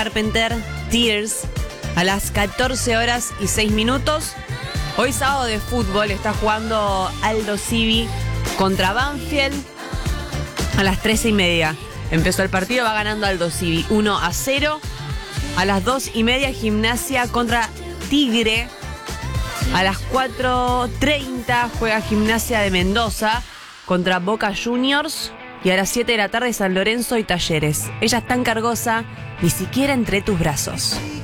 Carpenter, Tears, a las 14 horas y 6 minutos. Hoy sábado de fútbol está jugando Aldo Civi contra Banfield a las 13:30. Empezó el partido, va ganando Aldo Civi 1-0. A las 2:30 Gimnasia contra Tigre. A las 4:30 juega Gimnasia de Mendoza contra Boca Juniors. Y a las 7 de la tarde San Lorenzo y Talleres. Ella es tan cargosa, ni siquiera entre tus brazos.